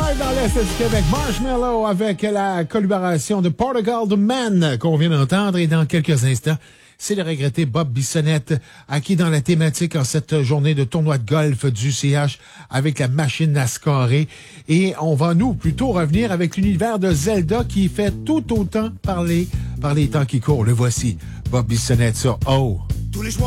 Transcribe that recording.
live dans l'Est du Québec. Marshmello avec la collaboration de Portugal The Man qu'on vient d'entendre. Et dans quelques instants, c'est le regretté Bob Bissonnette qui est dans la thématique en cette journée de tournoi de golf du CH avec la machine à scorer. Et on va plutôt revenir avec l'univers de Zelda qui fait tout autant parler par les temps qui courent. Le voici, Bob Bissonnette sur Oh! Tous les jours